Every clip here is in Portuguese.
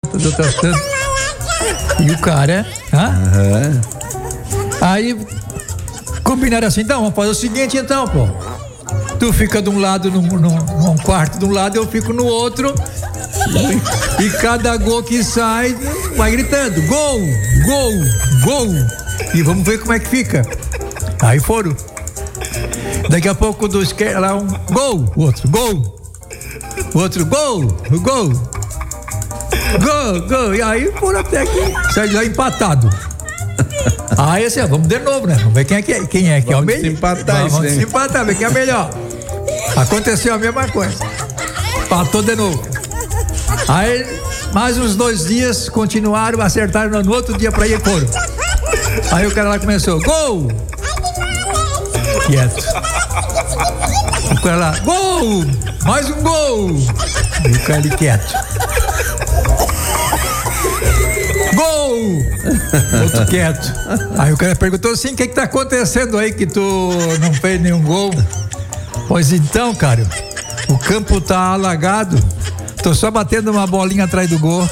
E o cara, Aí combinaram assim, então, vamos fazer o seguinte então, pô. Tu fica de um lado num quarto de um lado, eu fico no outro. E cada gol que sai, vai gritando, gol, gol, gol. E vamos ver como é que fica. Aí foram. Daqui a pouco do esquerdo lá, um gol, o outro, gol. O outro, gol, gol. Gol, gol. E aí foram até aqui. Saiu lá empatado. Aí assim, vamos de novo, né? Vamos ver quem é que é o melhor. Vamos se empatar, ver quem é melhor. Aconteceu a mesma coisa. Empatou de novo. Aí, mais uns 2 dias, continuaram, acertaram no outro dia pra ir e foram. Aí o cara lá começou, gol! Quieto. O cara lá, gol! Mais um gol! E o cara ali quieto. Gol! Outro quieto. Aí o cara perguntou assim, o que tá acontecendo aí que tu não fez nenhum gol? Pois então, cara, o campo tá alagado. Tô só batendo uma bolinha atrás do gol.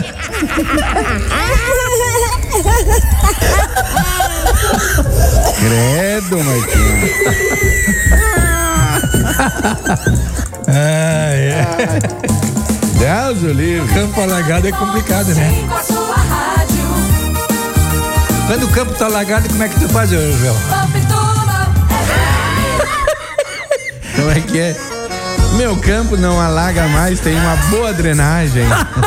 Credo, Martinho. Deus o livre. Campo alagado é complicado, né? Quando o campo tá alagado, como é que tu faz, Joel? Como é que é? Meu campo não alaga mais, tem uma boa drenagem.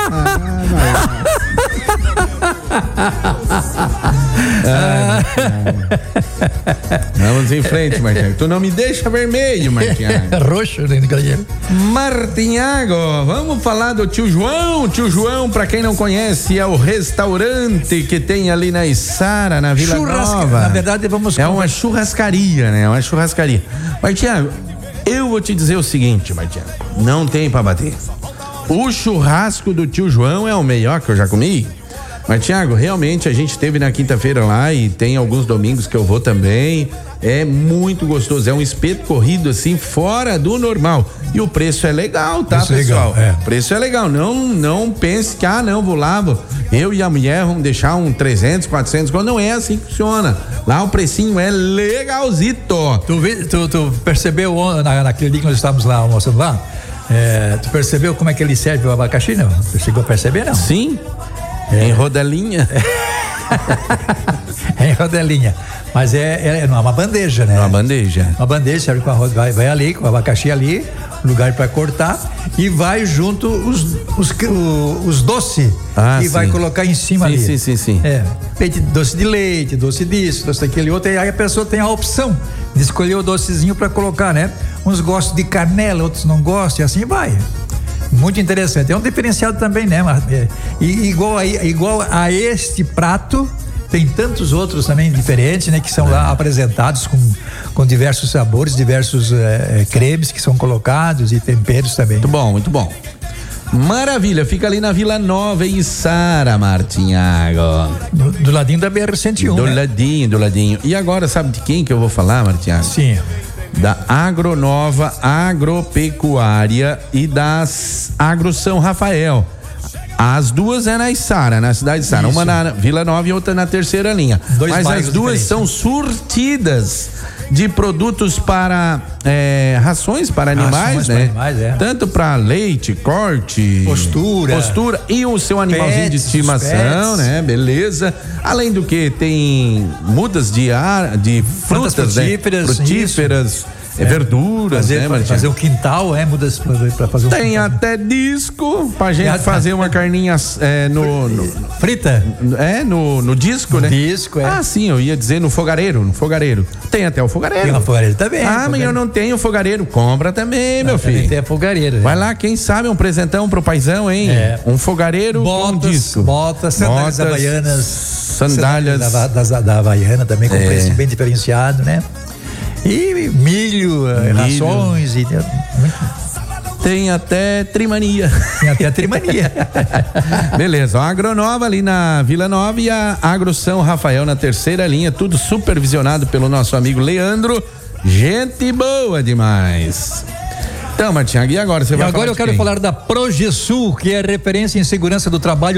Vamos em frente, Martinhago. Tu não me deixa vermelho, Martinhago. Roxo, né, galera? Martinhago, vamos falar do Tio João. Tio João, pra quem não conhece, é o restaurante que tem ali na Içara, na Vila Nova. Na verdade, É uma churrascaria, né? Uma churrascaria. Martinhago, eu vou te dizer o seguinte, Martinhago, não tem pra bater. O churrasco do Tio João é o melhor que eu já comi. Mas, Thiago, realmente a gente esteve na quinta-feira lá e tem alguns domingos que eu vou também. É muito gostoso. É um espeto corrido assim, fora do normal. E o preço é legal, tá, pessoal? O preço é legal. Não pense que, não, vou lá, eu e a mulher vamos deixar um 300, 400. Não é assim que funciona. Lá o precinho é legalzito. Tu percebeu naquele dia que nós estávamos lá almoçando lá? Tu percebeu como é que ele serve o abacaxi, não? Você chegou a perceber, não? Sim. Em rodelinha. Em rodelinha. Mas é uma bandeja, né? Uma bandeja. Uma bandeja, serve com arroz, vai ali, com o abacaxi ali, lugar para cortar, e vai junto os doces que vai colocar em cima ali. Sim. Doce de leite, doce disso, doce daquele outro, e aí a pessoa tem a opção de escolher o docezinho para colocar, né? Uns gostam de canela, outros não gostam, e assim vai. Muito interessante. É um diferenciado também, né? Igual a este prato, tem tantos outros também diferentes, né? Que são lá apresentados com diversos sabores, diversos cremes que são colocados e temperos também. Muito bom, muito bom. Maravilha, fica ali na Vila Nova, em Içara, Martinhago. Do ladinho da BR-101. Do ladinho. E agora, sabe de quem que eu vou falar, Martinhago? Sim. Da Agronova Agropecuária e das Agro São Rafael. As duas é na Içara, na cidade de Içara. Uma na Vila Nova e outra na terceira linha. Mas as duas são surtidas de produtos para rações para animais, né? Tanto para leite, corte, postura e o seu animalzinho de estimação, né? Beleza. Além do que tem mudas de frutas frutíferas, verduras, fazer o quintal, mudas para fazer o Tem até disco pra gente fazer uma carninha frita? No disco, né? Disco, sim, eu ia dizer no fogareiro. Tem até o fogareiro. Tem o fogareiro também. Mas eu não tenho fogareiro. Compra também, meu filho. Tem fogareiro. Vai lá, quem sabe um presentão pro paizão, hein? Um fogareiro com disco. Botas, sandálias havaianas. Sandálias da Havaiana também, com preço bem diferenciado, né? E milho, rações e tem até trimania. Beleza, a Agronova ali na Vila Nova e a Agro São Rafael na terceira linha, tudo supervisionado pelo nosso amigo Leandro. Gente boa demais. Então, Martinhago, e agora? Agora eu quero falar da Progesul, que é referência em segurança do trabalho